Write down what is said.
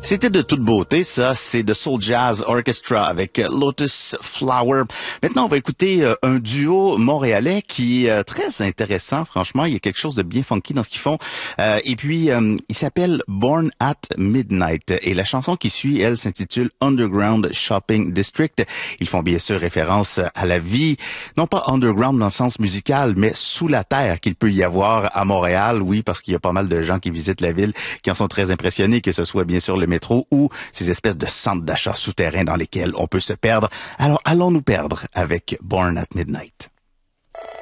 C'était de toute beauté, ça. C'est de Soul Jazz Orchestra avec Lotus Flower. Maintenant, on va écouter un duo montréalais qui est très intéressant, franchement. Il y a quelque chose de bien funky dans ce qu'ils font. Et puis, il s'appelle Born at Midnight. Et la chanson qui suit, elle, s'intitule Underground Shopping District. Ils font bien sûr référence à la vie, non pas underground dans le sens musical, mais sous la terre qu'il peut y avoir à Montréal. Oui, parce qu'il y a pas mal de gens qui visitent la ville, qui en sont très impressionnés, que ce soit bien sûr le métro ou ces espèces de centres d'achat souterrains dans lesquels on peut se perdre. Alors allons nous perdre avec Born at Midnight.